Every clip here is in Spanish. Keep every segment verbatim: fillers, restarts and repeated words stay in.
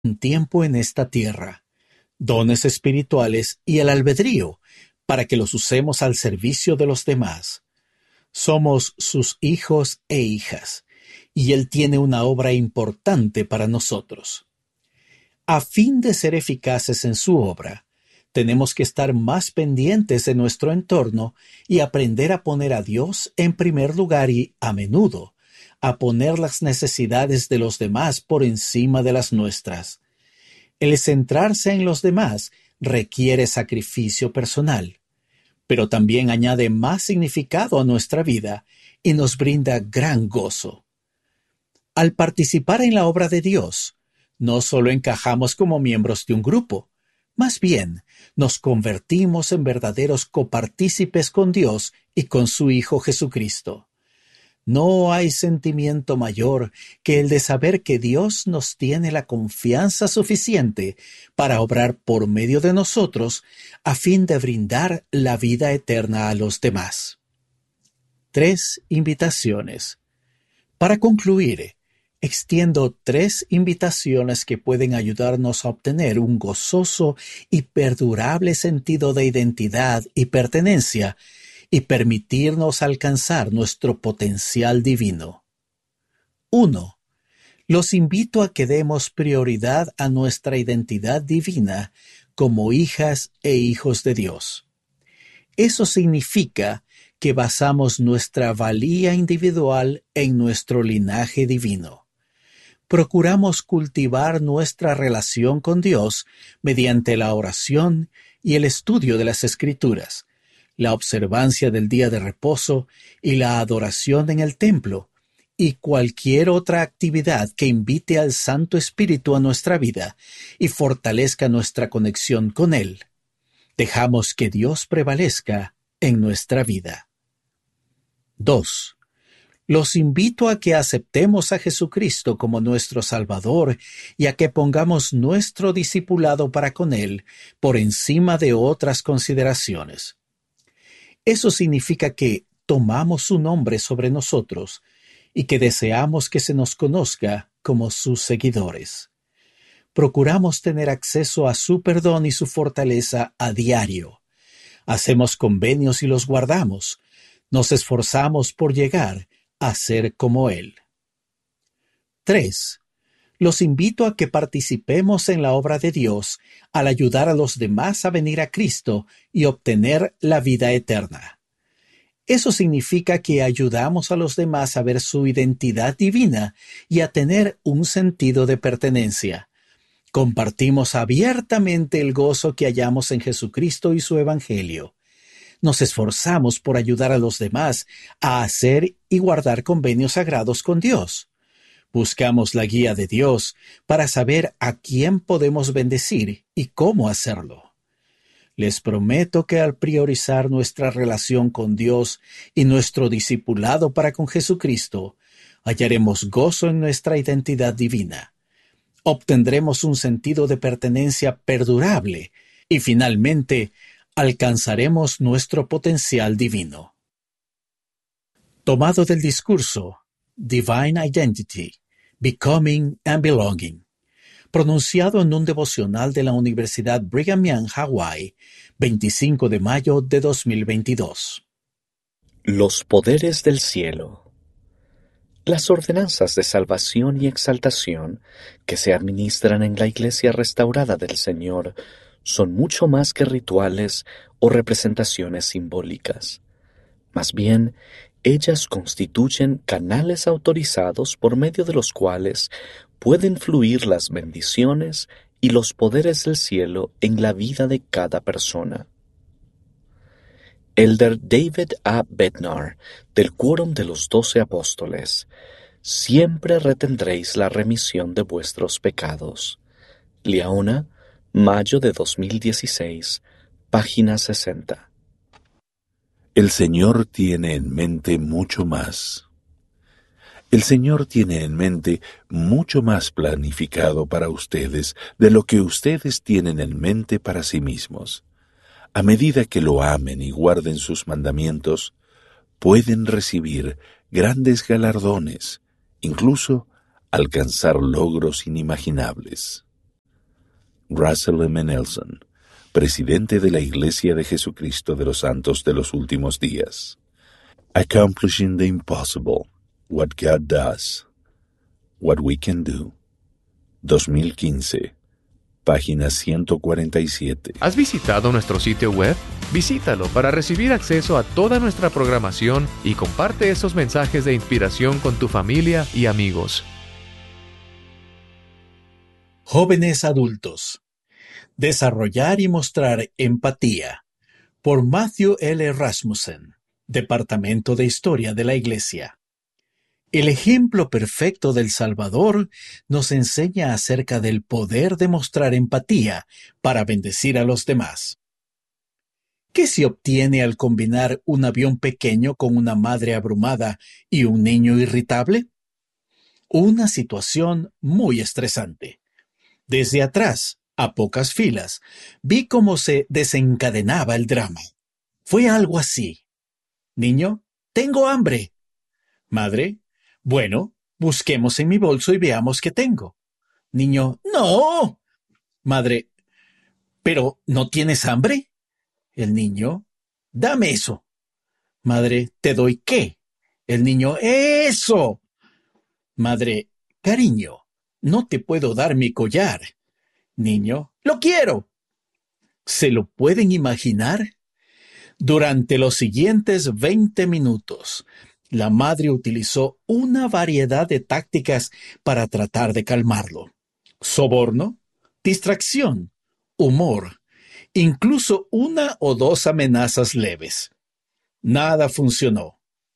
un tiempo en esta tierra, dones espirituales y el albedrío, para que los usemos al servicio de los demás. Somos sus hijos e hijas, y Él tiene una obra importante para nosotros. A fin de ser eficaces en su obra, tenemos que estar más pendientes de nuestro entorno y aprender a poner a Dios en primer lugar y, a menudo, a poner las necesidades de los demás por encima de las nuestras. El centrarse en los demás requiere sacrificio personal, pero también añade más significado a nuestra vida y nos brinda gran gozo. Al participar en la obra de Dios, no solo encajamos como miembros de un grupo, más bien nos convertimos en verdaderos copartícipes con Dios y con su Hijo Jesucristo. No hay sentimiento mayor que el de saber que Dios nos tiene la confianza suficiente para obrar por medio de nosotros a fin de brindar la vida eterna a los demás. Tres invitaciones. Para concluir, extiendo tres invitaciones que pueden ayudarnos a obtener un gozoso y perdurable sentido de identidad y pertenencia y permitirnos alcanzar nuestro potencial divino. uno. Los invito a que demos prioridad a nuestra identidad divina como hijas e hijos de Dios. Eso significa que basamos nuestra valía individual en nuestro linaje divino. Procuramos cultivar nuestra relación con Dios mediante la oración y el estudio de las Escrituras, la observancia del día de reposo y la adoración en el templo, y cualquier otra actividad que invite al Santo Espíritu a nuestra vida y fortalezca nuestra conexión con Él. Dejamos que Dios prevalezca en nuestra vida. dos. Los invito a que aceptemos a Jesucristo como nuestro Salvador y a que pongamos nuestro discipulado para con Él por encima de otras consideraciones. Eso significa que tomamos su nombre sobre nosotros y que deseamos que se nos conozca como sus seguidores. Procuramos tener acceso a su perdón y su fortaleza a diario. Hacemos convenios y los guardamos. Nos esforzamos por llegar a ser como Él. tres. Los invito a que participemos en la obra de Dios al ayudar a los demás a venir a Cristo y obtener la vida eterna. Eso significa que ayudamos a los demás a ver su identidad divina y a tener un sentido de pertenencia. Compartimos abiertamente el gozo que hallamos en Jesucristo y su Evangelio. Nos esforzamos por ayudar a los demás a hacer y guardar convenios sagrados con Dios. Buscamos la guía de Dios para saber a quién podemos bendecir y cómo hacerlo. Les prometo que al priorizar nuestra relación con Dios y nuestro discipulado para con Jesucristo, hallaremos gozo en nuestra identidad divina. Obtendremos un sentido de pertenencia perdurable y finalmente alcanzaremos nuestro potencial divino. Tomado del discurso Divine Identity, Becoming and Belonging, pronunciado en un devocional de la Universidad Brigham Young, Hawái, veinticinco de mayo de dos mil veintidós. Los poderes del cielo. Las ordenanzas de salvación y exaltación que se administran en la Iglesia restaurada del Señor son mucho más que rituales o representaciones simbólicas. Más bien, ellas constituyen canales autorizados por medio de los cuales pueden fluir las bendiciones y los poderes del cielo en la vida de cada persona. Elder David A. Bednar, del Quórum de los Doce Apóstoles: siempre retendréis la remisión de vuestros pecados. Liaona, mayo de dos mil dieciséis, página sesenta. El Señor tiene en mente mucho más. El Señor tiene en mente mucho más planificado para ustedes de lo que ustedes tienen en mente para sí mismos. A medida que lo amen y guarden sus mandamientos, pueden recibir grandes galardones, incluso alcanzar logros inimaginables. Russell M. Nelson, presidente de la Iglesia de Jesucristo de los Santos de los Últimos Días. Accomplishing the Impossible, What God Does, What We Can Do, dos mil quince, página ciento cuarenta y siete. ¿Has visitado nuestro sitio web? Visítalo para recibir acceso a toda nuestra programación y comparte esos mensajes de inspiración con tu familia y amigos. Jóvenes adultos. Desarrollar y mostrar empatía. Por Matthew L. Rasmussen, Departamento de Historia de la Iglesia. El ejemplo perfecto del Salvador nos enseña acerca del poder de mostrar empatía para bendecir a los demás. ¿Qué se obtiene al combinar un avión pequeño con una madre abrumada y un niño irritable? Una situación muy estresante. Desde atrás, a pocas filas, vi cómo se desencadenaba el drama. Fue algo así. Niño, tengo hambre. Madre, bueno, busquemos en mi bolso y veamos qué tengo. Niño, no. Madre, ¿pero no tienes hambre? El niño, dame eso. Madre, ¿te doy qué? El niño, ¡eso! Madre, cariño, no te puedo dar mi collar. Niño, ¡lo quiero! ¿Se lo pueden imaginar? Durante los siguientes veinte minutos, la madre utilizó una variedad de tácticas para tratar de calmarlo. Soborno, distracción, humor, incluso una o dos amenazas leves. Nada funcionó.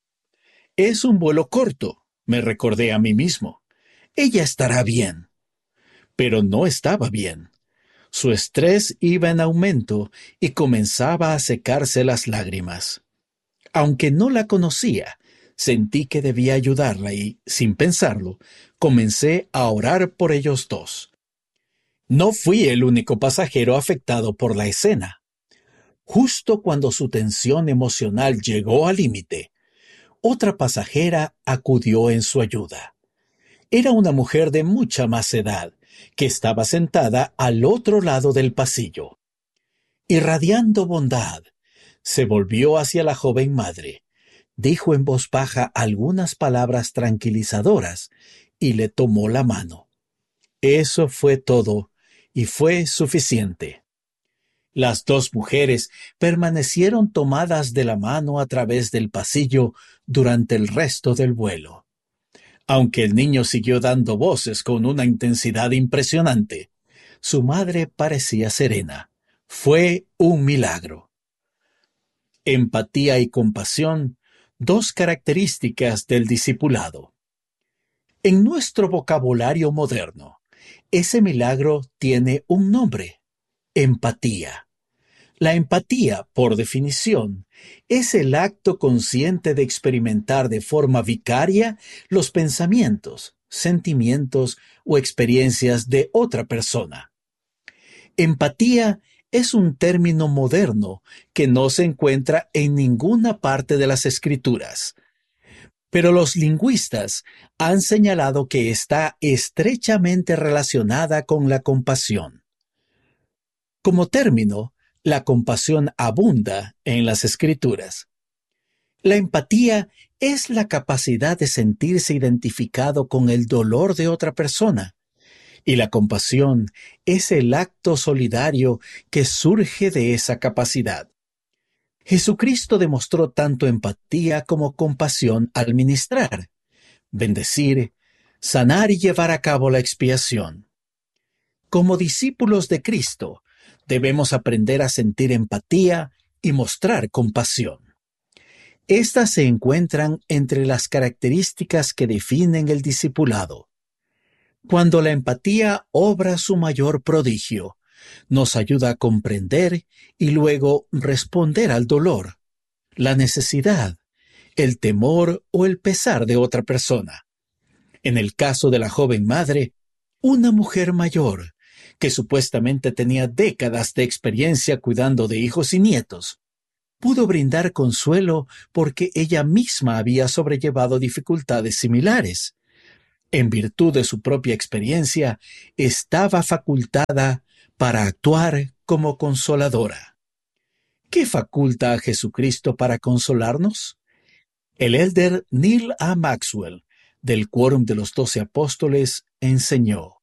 Es un vuelo corto, me recordé a mí mismo. Ella estará bien. Pero no estaba bien. Su estrés iba en aumento y comenzaba a secarse las lágrimas. Aunque no la conocía, sentí que debía ayudarla y, sin pensarlo, comencé a orar por ellos dos. No fui el único pasajero afectado por la escena. Justo cuando su tensión emocional llegó al límite, otra pasajera acudió en su ayuda. Era una mujer de mucha más edad, que estaba sentada al otro lado del pasillo. Irradiando bondad, se volvió hacia la joven madre, dijo en voz baja algunas palabras tranquilizadoras y le tomó la mano. Eso fue todo, y fue suficiente. Las dos mujeres permanecieron tomadas de la mano a través del pasillo durante el resto del vuelo. Aunque el niño siguió dando voces con una intensidad impresionante, su madre parecía serena. Fue un milagro. Empatía y compasión, dos características del discipulado. En nuestro vocabulario moderno, ese milagro tiene un nombre: empatía. La empatía, por definición, es el acto consciente de experimentar de forma vicaria los pensamientos, sentimientos o experiencias de otra persona. Empatía es un término moderno que no se encuentra en ninguna parte de las Escrituras, pero los lingüistas han señalado que está estrechamente relacionada con la compasión. Como término, la compasión abunda en las Escrituras. La empatía es la capacidad de sentirse identificado con el dolor de otra persona, y la compasión es el acto solidario que surge de esa capacidad. Jesucristo demostró tanto empatía como compasión al ministrar, bendecir, sanar y llevar a cabo la expiación. Como discípulos de Cristo, debemos aprender a sentir empatía y mostrar compasión. Estas se encuentran entre las características que definen el discipulado. Cuando la empatía obra su mayor prodigio, nos ayuda a comprender y luego responder al dolor, la necesidad, el temor o el pesar de otra persona. En el caso de la joven madre, una mujer mayor, que supuestamente tenía décadas de experiencia cuidando de hijos y nietos, pudo brindar consuelo porque ella misma había sobrellevado dificultades similares. en virtud de su propia experiencia, estaba facultada para actuar como consoladora. ¿Qué faculta a Jesucristo para consolarnos? El elder Neil A. Maxwell, del Quórum de los Doce Apóstoles, enseñó: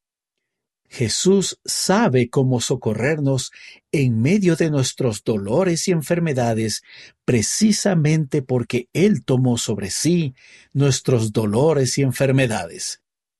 Jesús sabe cómo socorrernos en medio de nuestros dolores y enfermedades, precisamente porque Él tomó sobre sí nuestros dolores y enfermedades.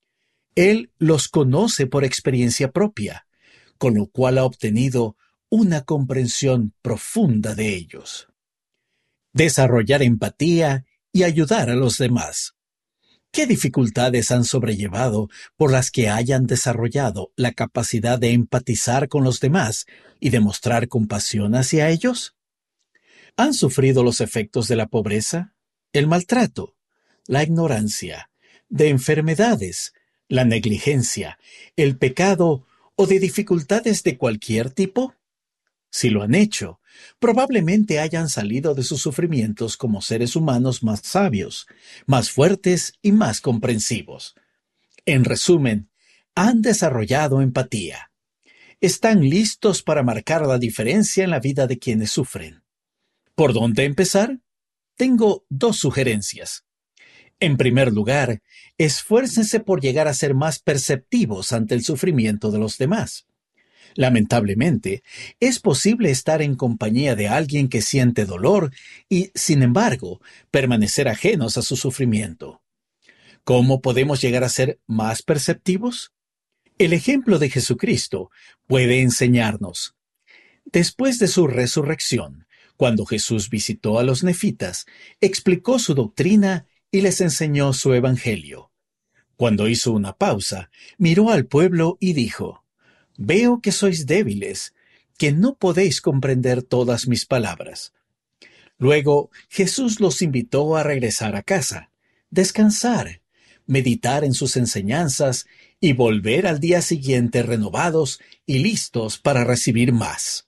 Él los conoce por experiencia propia, con lo cual ha obtenido una comprensión profunda de ellos. Desarrollar empatía y ayudar a los demás. ¿Qué dificultades han sobrellevado por las que hayan desarrollado la capacidad de empatizar con los demás y demostrar compasión hacia ellos? ¿Han sufrido los efectos de la pobreza, el maltrato, la ignorancia, de enfermedades, la negligencia, el pecado o de dificultades de cualquier tipo? Si lo han hecho, probablemente hayan salido de sus sufrimientos como seres humanos más sabios, más fuertes y más comprensivos. En resumen, han desarrollado empatía. Están listos para marcar la diferencia en la vida de quienes sufren. ¿Por dónde empezar? Tengo dos sugerencias. En primer lugar, esfuércense por llegar a ser más perceptivos ante el sufrimiento de los demás. Lamentablemente, es posible estar en compañía de alguien que siente dolor y, sin embargo, permanecer ajenos a su sufrimiento. ¿Cómo podemos llegar a ser más perceptivos? El ejemplo de Jesucristo puede enseñarnos. Después de su resurrección, cuando Jesús visitó a los nefitas, explicó su doctrina y les enseñó su evangelio. Cuando hizo una pausa, miró al pueblo y dijo: Veo que sois débiles, que no podéis comprender todas mis palabras. Luego Jesús los invitó a regresar a casa, descansar, meditar en sus enseñanzas y volver al día siguiente renovados y listos para recibir más.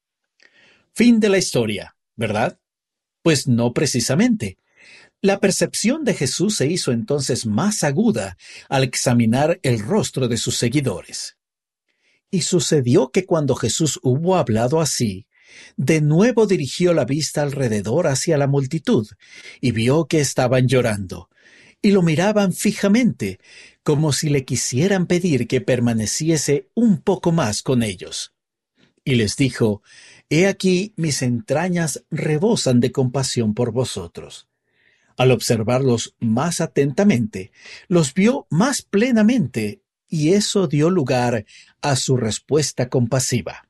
Fin de la historia, ¿verdad? Pues no precisamente. La percepción de Jesús se hizo entonces más aguda al examinar el rostro de sus seguidores. Y sucedió que cuando Jesús hubo hablado así, de nuevo dirigió la vista alrededor hacia la multitud, y vio que estaban llorando, y lo miraban fijamente, como si le quisieran pedir que permaneciese un poco más con ellos. Y les dijo: He aquí mis entrañas rebosan de compasión por vosotros. Al observarlos más atentamente, los vio más plenamente, y eso dio lugar a su respuesta compasiva.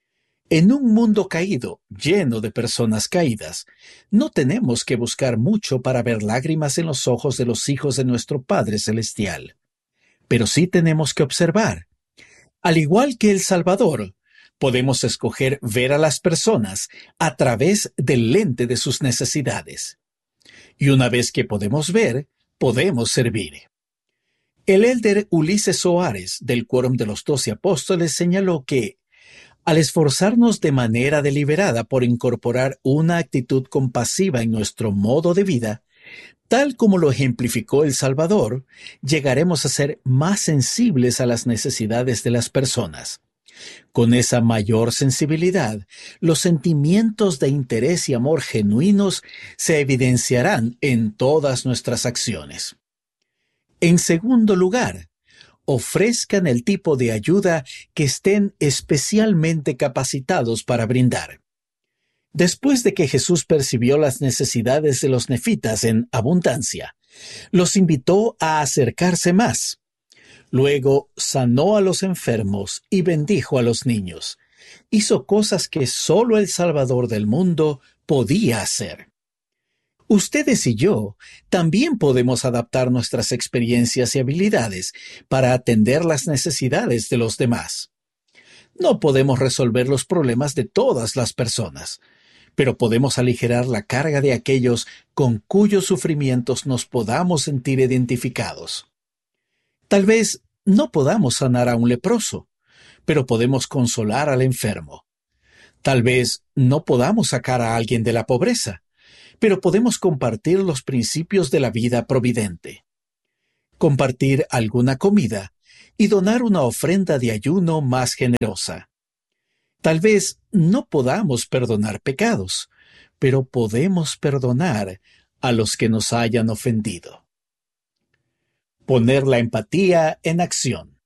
En un mundo caído, lleno de personas caídas, no tenemos que buscar mucho para ver lágrimas en los ojos de los hijos de nuestro Padre Celestial. Pero sí tenemos que observar. Al igual que el Salvador, podemos escoger ver a las personas a través del lente de sus necesidades. Y una vez que podemos ver, podemos servir. El elder Ulises Soares, del Quórum de los Doce Apóstoles, señaló que, al esforzarnos de manera deliberada por incorporar una actitud compasiva en nuestro modo de vida, tal como lo ejemplificó el Salvador, llegaremos a ser más sensibles a las necesidades de las personas. Con esa mayor sensibilidad, los sentimientos de interés y amor genuinos se evidenciarán en todas nuestras acciones. En segundo lugar, ofrezcan el tipo de ayuda que estén especialmente capacitados para brindar. Después de que Jesús percibió las necesidades de los nefitas en abundancia, los invitó a acercarse más. Luego sanó a los enfermos y bendijo a los niños. Hizo cosas que solo el Salvador del mundo podía hacer. Ustedes y yo también podemos adaptar nuestras experiencias y habilidades para atender las necesidades de los demás. No podemos resolver los problemas de todas las personas, pero podemos aligerar la carga de aquellos con cuyos sufrimientos nos podamos sentir identificados. Tal vez no podamos sanar a un leproso, pero podemos consolar al enfermo. Tal vez no podamos sacar a alguien de la pobreza, pero podemos compartir los principios de la vida providente. compartir alguna comida y donar una ofrenda de ayuno más generosa. Tal vez no podamos perdonar pecados, pero podemos perdonar a los que nos hayan ofendido. Poner la empatía en acción.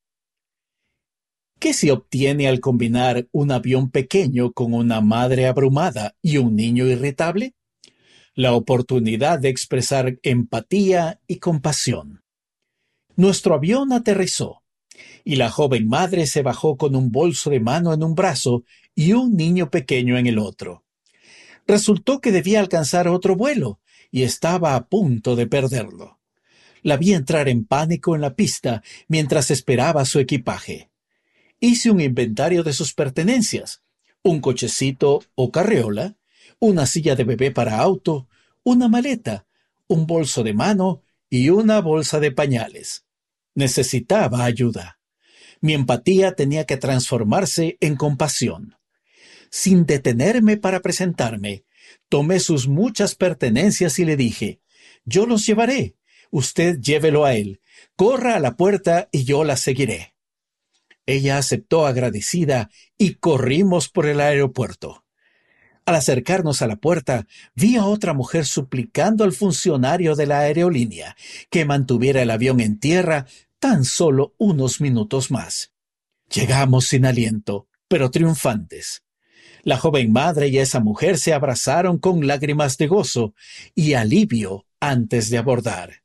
¿Qué se obtiene al combinar un avión pequeño con una madre abrumada y un niño irritable? La oportunidad de expresar empatía y compasión. Nuestro avión aterrizó, y la joven madre se bajó con un bolso de mano en un brazo y un niño pequeño en el otro. Resultó que debía alcanzar otro vuelo, y estaba a punto de perderlo. La vi entrar en pánico en la pista mientras esperaba su equipaje. Hice un inventario de sus pertenencias, un cochecito o carriola, una silla de bebé para auto, una maleta, un bolso de mano y una bolsa de pañales. Necesitaba ayuda. Mi empatía tenía que transformarse en compasión. Sin detenerme para presentarme, tomé sus muchas pertenencias y le dije, «Yo los llevaré. Usted llévelo a él. Corra a la puerta y yo la seguiré». Ella aceptó agradecida y corrimos por el aeropuerto. Al acercarnos a la puerta, vi a otra mujer suplicando al funcionario de la aerolínea que mantuviera el avión en tierra tan solo unos minutos más. Llegamos sin aliento, pero triunfantes. La joven madre y esa mujer se abrazaron con lágrimas de gozo y alivio antes de abordar.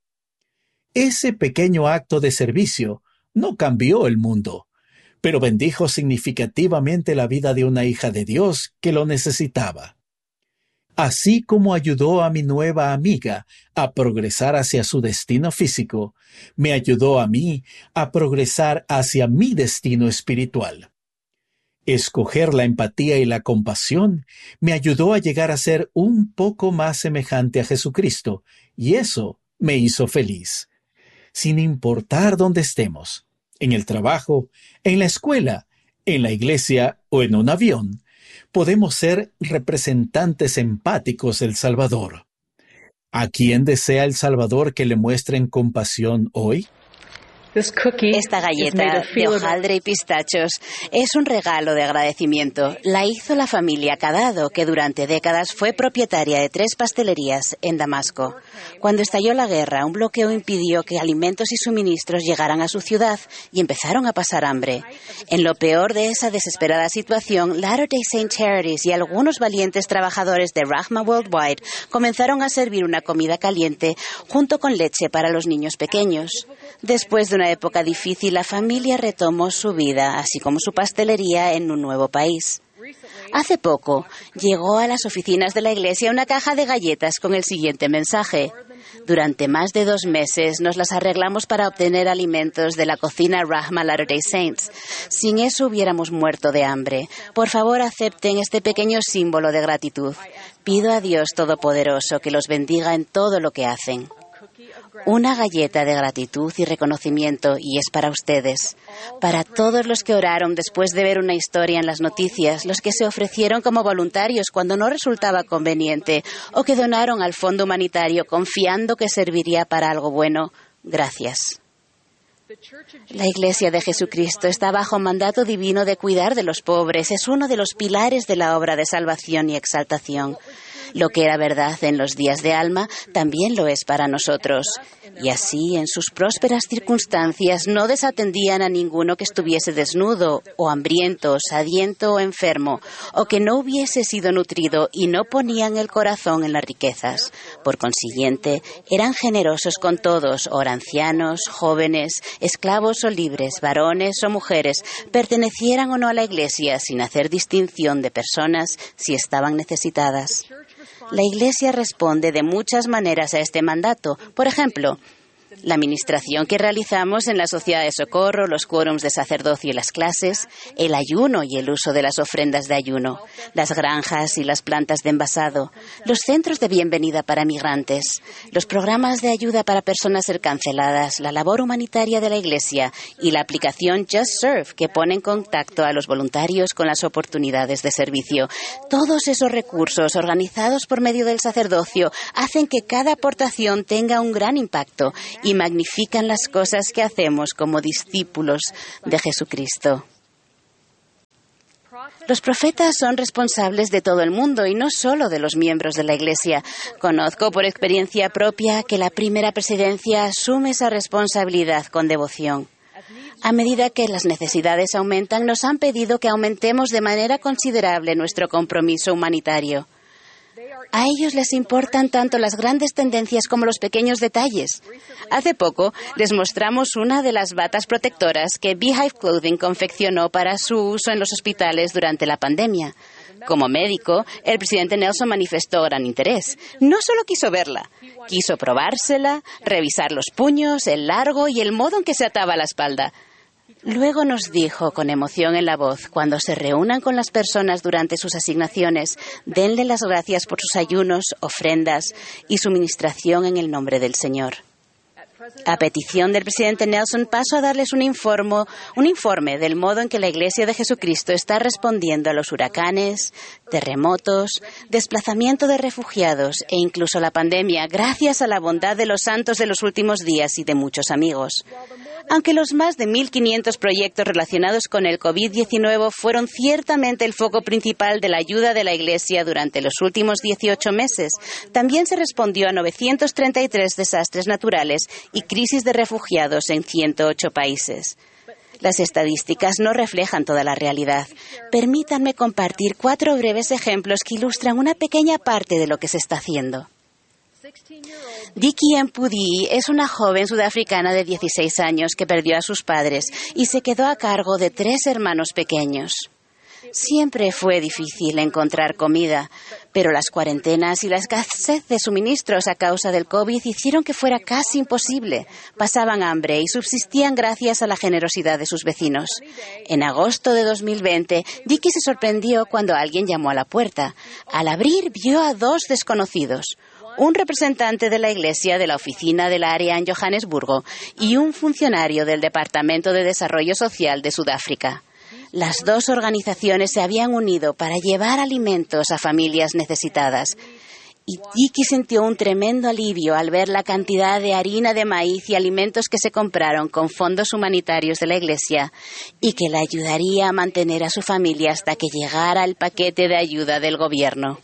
Ese pequeño acto de servicio no cambió el mundo, pero bendijo significativamente la vida de una hija de Dios que lo necesitaba. Así como ayudó a mi nueva amiga a progresar hacia su destino físico, me ayudó a mí a progresar hacia mi destino espiritual. Escoger la empatía y la compasión me ayudó a llegar a ser un poco más semejante a Jesucristo, y eso me hizo feliz. Sin importar dónde estemos, en el trabajo, en la escuela, en la iglesia o en un avión, podemos ser representantes empáticos del Salvador. ¿A quién desea el Salvador que le muestren compasión hoy? Esta galleta de hojaldre y pistachos es un regalo de agradecimiento. La hizo la familia Cadado, que durante décadas fue propietaria de tres pastelerías en Damasco. Cuando estalló la guerra, un bloqueo impidió que alimentos y suministros llegaran a su ciudad y empezaron a pasar hambre. En lo peor de esa desesperada situación, Latter-day Saint Charities y algunos valientes trabajadores de Rahma Worldwide comenzaron a servir una comida caliente junto con leche para los niños pequeños. Después de una época difícil, la familia retomó su vida, así como su pastelería, en un nuevo país. Hace poco, llegó a las oficinas de la iglesia una caja de galletas con el siguiente mensaje. Durante más de dos meses nos las arreglamos para obtener alimentos de la cocina Rahma Latter-day Saints. Sin eso hubiéramos muerto de hambre. Por favor, acepten este pequeño símbolo de gratitud. Pido a Dios Todopoderoso que los bendiga en todo lo que hacen. Una galleta de gratitud y reconocimiento, y es para ustedes, para todos los que oraron después de ver una historia en las noticias, los que se ofrecieron como voluntarios cuando no resultaba conveniente, o que donaron al fondo humanitario confiando que serviría para algo bueno. Gracias. La Iglesia de Jesucristo está bajo mandato divino de cuidar de los pobres. Es uno de los pilares de la obra de salvación y exaltación. Lo que era verdad en los días de Alma también lo es para nosotros. Y así, en sus prósperas circunstancias, no desatendían a ninguno que estuviese desnudo, o hambriento, sediento o enfermo, o que no hubiese sido nutrido, y no ponían el corazón en las riquezas. Por consiguiente, eran generosos con todos, ora ancianos, jóvenes, esclavos o libres, varones o mujeres, pertenecieran o no a la Iglesia, sin hacer distinción de personas si estaban necesitadas. La Iglesia responde de muchas maneras a este mandato. Por ejemplo, la administración que realizamos en la Sociedad de Socorro, los quórums de sacerdocio y las clases, el ayuno y el uso de las ofrendas de ayuno, las granjas y las plantas de envasado, los centros de bienvenida para migrantes, los programas de ayuda para personas canceladas, la labor humanitaria de la Iglesia y la aplicación Just Serve, que pone en contacto a los voluntarios con las oportunidades de servicio. Todos esos recursos, organizados por medio del sacerdocio, hacen que cada aportación tenga un gran impacto y magnifican las cosas que hacemos como discípulos de Jesucristo. Los profetas son responsables de todo el mundo y no solo de los miembros de la Iglesia. Conozco por experiencia propia que la primera presidencia asume esa responsabilidad con devoción. A medida que las necesidades aumentan, nos han pedido que aumentemos de manera considerable nuestro compromiso humanitario. A ellos les importan tanto las grandes tendencias como los pequeños detalles. Hace poco les mostramos una de las batas protectoras que Beehive Clothing confeccionó para su uso en los hospitales durante la pandemia. Como médico, el presidente Nelson manifestó gran interés. No solo quiso verla, quiso probársela, revisar los puños, el largo y el modo en que se ataba a la espalda. Luego nos dijo con emoción en la voz: cuando se reúnan con las personas durante sus asignaciones, denle las gracias por sus ayunos, ofrendas y su ministración en el nombre del Señor. A petición del presidente Nelson, paso a darles un informe, un informe del modo en que la Iglesia de Jesucristo está respondiendo a los huracanes, terremotos, desplazamiento de refugiados e incluso la pandemia, gracias a la bondad de los santos de los últimos días y de muchos amigos. Aunque los más de mil quinientos proyectos relacionados con el COVID diecinueve fueron ciertamente el foco principal de la ayuda de la Iglesia durante los últimos dieciocho meses, también se respondió a novecientos treinta y tres desastres naturales y crisis de refugiados en ciento ocho países. Las estadísticas no reflejan toda la realidad. Permítanme compartir cuatro breves ejemplos que ilustran una pequeña parte de lo que se está haciendo. Diki Mpudi es una joven sudafricana de dieciséis años que perdió a sus padres y se quedó a cargo de tres hermanos pequeños. Siempre fue difícil encontrar comida, pero las cuarentenas y la escasez de suministros a causa del COVID hicieron que fuera casi imposible. Pasaban hambre y subsistían gracias a la generosidad de sus vecinos. En agosto de dos mil veinte, Diki se sorprendió cuando alguien llamó a la puerta. Al abrir, vio a dos desconocidos: un representante de la Iglesia de la oficina del área en Johannesburgo y un funcionario del Departamento de Desarrollo Social de Sudáfrica. Las dos organizaciones se habían unido para llevar alimentos a familias necesitadas. Y Diki sintió un tremendo alivio al ver la cantidad de harina de maíz y alimentos que se compraron con fondos humanitarios de la Iglesia y que le ayudaría a mantener a su familia hasta que llegara el paquete de ayuda del gobierno.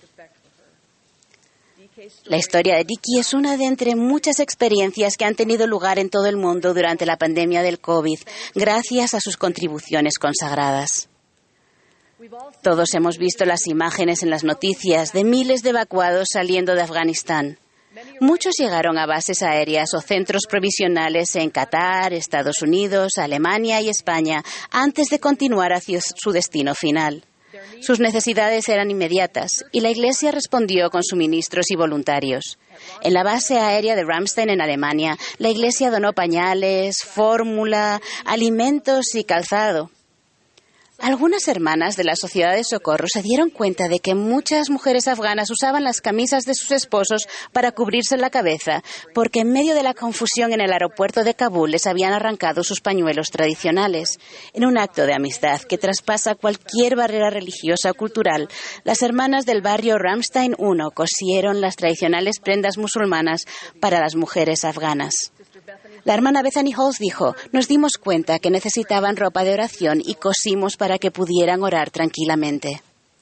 La historia de Diki es una de entre muchas experiencias que han tenido lugar en todo el mundo durante la pandemia del COVID, gracias a sus contribuciones consagradas. Todos hemos visto las imágenes en las noticias de miles de evacuados saliendo de Afganistán. Muchos llegaron a bases aéreas o centros provisionales en Qatar, Estados Unidos, Alemania y España antes de continuar hacia su destino final. Sus necesidades eran inmediatas y la Iglesia respondió con suministros y voluntarios. En la base aérea de Ramstein, en Alemania, la Iglesia donó pañales, fórmula, alimentos y calzado. Algunas hermanas de la Sociedad de Socorro se dieron cuenta de que muchas mujeres afganas usaban las camisas de sus esposos para cubrirse la cabeza, porque en medio de la confusión en el aeropuerto de Kabul les habían arrancado sus pañuelos tradicionales. En un acto de amistad que traspasa cualquier barrera religiosa o cultural, las hermanas del barrio Ramstein uno cosieron las tradicionales prendas musulmanas para las mujeres afganas. La hermana Bethany Halls dijo: nos dimos cuenta que necesitaban ropa de oración y cosimos para que pudieran orar tranquilamente.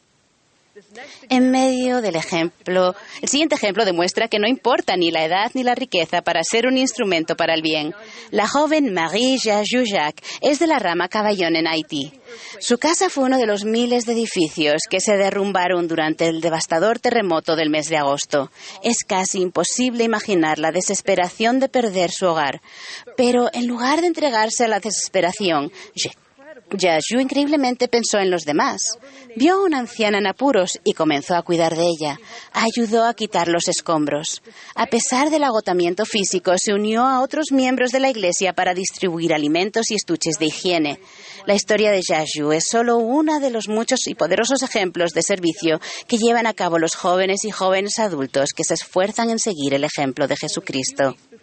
En medio del ejemplo, el siguiente ejemplo demuestra que no importa ni la edad ni la riqueza para ser un instrumento para el bien. La joven Marie Jajujak es de la rama Caballón en Haití. Su casa fue uno de los miles de edificios que se derrumbaron durante el devastador terremoto del mes de agosto. Es casi imposible imaginar la desesperación de perder su hogar. Pero en lugar de entregarse a la desesperación, Jaju increíblemente pensó en los demás. Vio a una anciana en apuros y comenzó a cuidar de ella. Ayudó a quitar los escombros. A pesar del agotamiento físico, se unió a otros miembros de la Iglesia para distribuir alimentos y estuches de higiene. La historia de Jaju es solo uno de los muchos y poderosos ejemplos de servicio que llevan a cabo los jóvenes y jóvenes adultos que se esfuerzan en seguir el ejemplo de Jesucristo.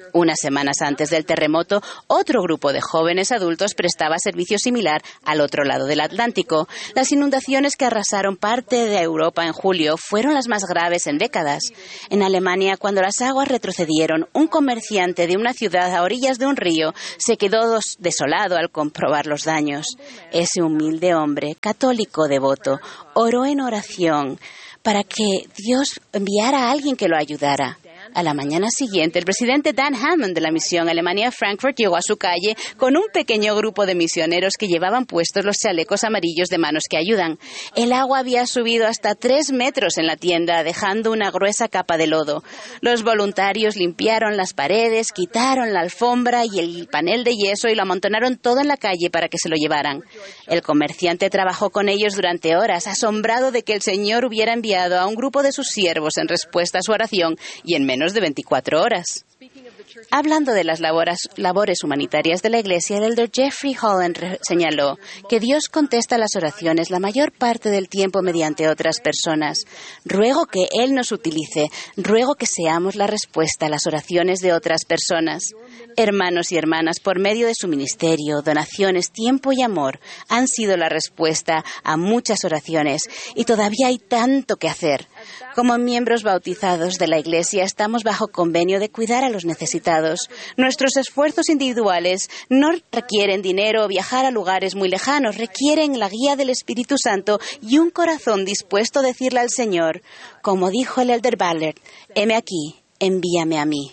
Unas semanas antes del terremoto, otro grupo de jóvenes adultos prestaba servicio similar al otro lado del Atlántico. Las inundaciones que arrasaron parte de Europa en julio fueron las más graves en décadas. En Alemania, cuando las aguas retrocedieron, un comerciante de una ciudad a orillas de un río se quedó desolado al comprobar los daños. Ese humilde hombre, católico devoto, oró en oración para que Dios enviara a alguien que lo ayudara. A la mañana siguiente, el presidente Dan Hammond de la misión Alemania-Frankfurt llegó a su calle con un pequeño grupo de misioneros que llevaban puestos los chalecos amarillos de manos que ayudan. El agua había subido hasta tres metros en la tienda, dejando una gruesa capa de lodo. Los voluntarios limpiaron las paredes, quitaron la alfombra y el panel de yeso y lo amontonaron todo en la calle para que se lo llevaran. El comerciante trabajó con ellos durante horas, asombrado de que el Señor hubiera enviado a un grupo de sus siervos en respuesta a su oración y en menos de veinticuatro horas. Hablando de las labores, labores humanitarias de la Iglesia, el elder Jeffrey Holland señaló que Dios contesta las oraciones la mayor parte del tiempo mediante otras personas. Ruego que Él nos utilice, ruego que seamos la respuesta a las oraciones de otras personas. Hermanos y hermanas, por medio de su ministerio, donaciones, tiempo y amor, han sido la respuesta a muchas oraciones y todavía hay tanto que hacer. Como miembros bautizados de la Iglesia, estamos bajo convenio de cuidar a los necesitados. Nuestros esfuerzos individuales no requieren dinero o viajar a lugares muy lejanos, requieren la guía del Espíritu Santo y un corazón dispuesto a decirle al Señor, como dijo el elder Ballard, heme aquí, envíame a mí.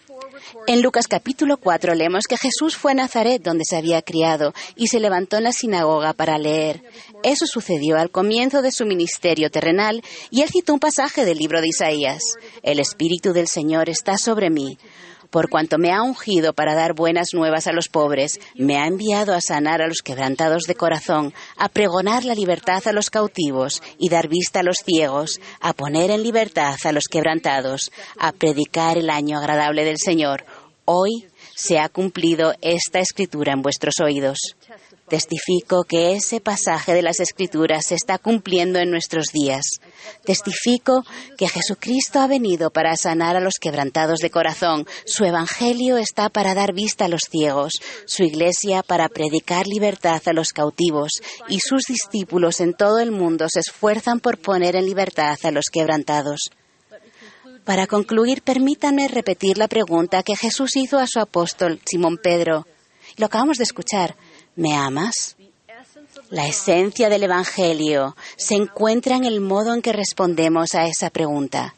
En Lucas capítulo cuatro leemos que Jesús fue a Nazaret, donde se había criado, y se levantó en la sinagoga para leer. Eso sucedió al comienzo de su ministerio terrenal, y él citó un pasaje del libro de Isaías. El Espíritu del Señor está sobre mí, por cuanto me ha ungido para dar buenas nuevas a los pobres, me ha enviado a sanar a los quebrantados de corazón, a pregonar la libertad a los cautivos y dar vista a los ciegos, a poner en libertad a los quebrantados, a predicar el año agradable del Señor. Hoy se ha cumplido esta escritura en vuestros oídos. Testifico que ese pasaje de las Escrituras se está cumpliendo en nuestros días. Testifico que Jesucristo ha venido para sanar a los quebrantados de corazón. Su Evangelio está para dar vista a los ciegos, su Iglesia para predicar libertad a los cautivos, y sus discípulos en todo el mundo se esfuerzan por poner en libertad a los quebrantados. Para concluir, permítanme repetir la pregunta que Jesús hizo a su apóstol Simón Pedro. Lo acabamos de escuchar. ¿Me amas? La esencia del Evangelio se encuentra en el modo en que respondemos a esa pregunta.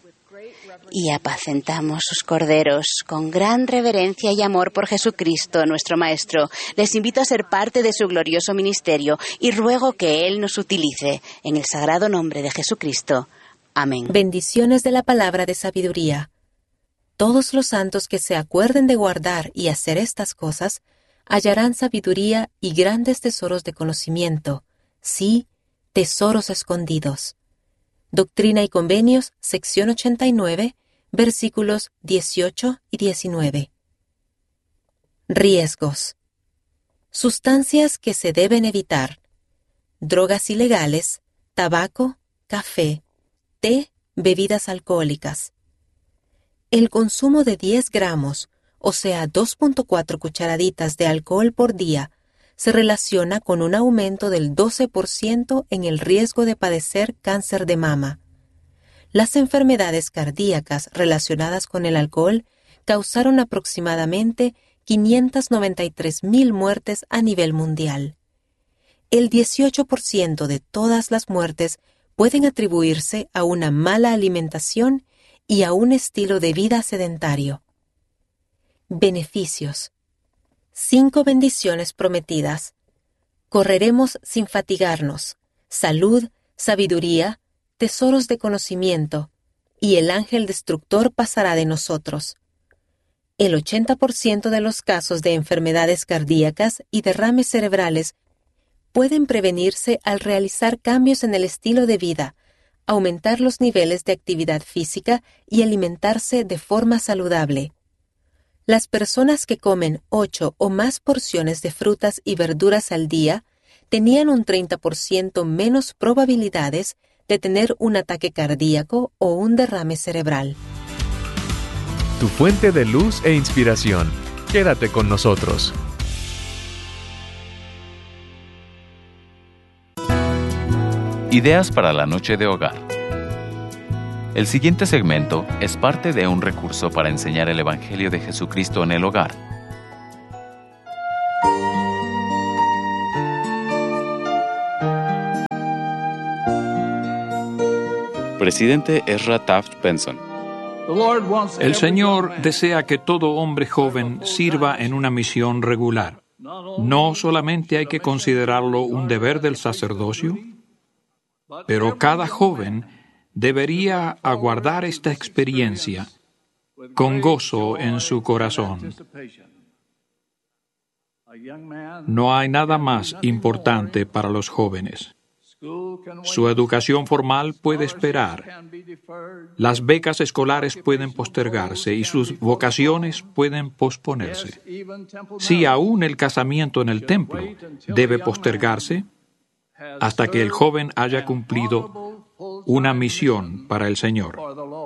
Y apacentamos sus corderos con gran reverencia y amor por Jesucristo, nuestro Maestro. Les invito a ser parte de su glorioso ministerio y ruego que Él nos utilice. En el sagrado nombre de Jesucristo. Amén. Bendiciones de la palabra de sabiduría. Todos los santos que se acuerden de guardar y hacer estas cosas hallarán sabiduría y grandes tesoros de conocimiento, sí, tesoros escondidos. Doctrina y Convenios, sección ochenta y nueve, versículos dieciocho y diecinueve. Riesgos. Sustancias que se deben evitar. Drogas ilegales, tabaco, café, té, bebidas alcohólicas. El consumo de diez gramos, o sea, dos punto cuatro cucharaditas de alcohol por día, se relaciona con un aumento del doce por ciento en el riesgo de padecer cáncer de mama. Las enfermedades cardíacas relacionadas con el alcohol causaron aproximadamente quinientas noventa y tres mil muertes a nivel mundial. El dieciocho por ciento de todas las muertes pueden atribuirse a una mala alimentación y a un estilo de vida sedentario. Beneficios. Cinco bendiciones prometidas. Correremos sin fatigarnos. Salud, sabiduría, tesoros de conocimiento, y el ángel destructor pasará de nosotros. El ochenta por ciento de los casos de enfermedades cardíacas y derrames cerebrales pueden prevenirse al realizar cambios en el estilo de vida, aumentar los niveles de actividad física y alimentarse de forma saludable. Las personas que comen ocho o más porciones de frutas y verduras al día tenían un treinta por ciento menos probabilidades de tener un ataque cardíaco o un derrame cerebral. tu fuente de luz e inspiración. Quédate con nosotros. Ideas para la noche de hogar. El siguiente segmento es parte de un recurso para enseñar el Evangelio de Jesucristo en el hogar. Presidente Ezra Taft Benson. El Señor desea que todo hombre joven sirva en una misión regular. No solamente hay que considerarlo un deber del sacerdocio, pero cada joven debería aguardar esta experiencia con gozo en su corazón. No hay nada más importante para los jóvenes. Su educación formal puede esperar. Las becas escolares pueden postergarse y sus vocaciones pueden posponerse. Si aún el casamiento en el templo debe postergarse hasta que el joven haya cumplido una misión para el Señor.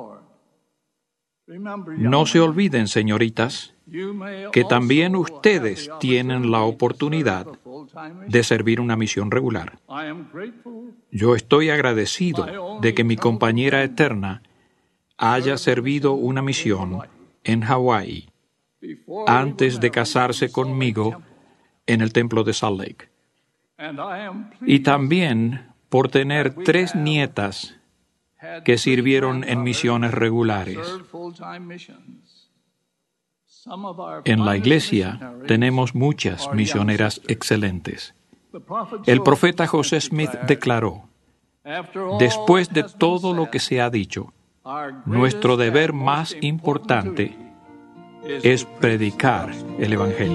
No se olviden, señoritas, que también ustedes tienen la oportunidad de servir una misión regular. Yo estoy agradecido de que mi compañera eterna haya servido una misión en Hawái antes de casarse conmigo en el templo de Salt Lake. Y también por tener tres nietas que sirvieron en misiones regulares. En la iglesia tenemos muchas misioneras excelentes. El profeta José Smith declaró: después de todo lo que se ha dicho, nuestro deber más importante es predicar el Evangelio.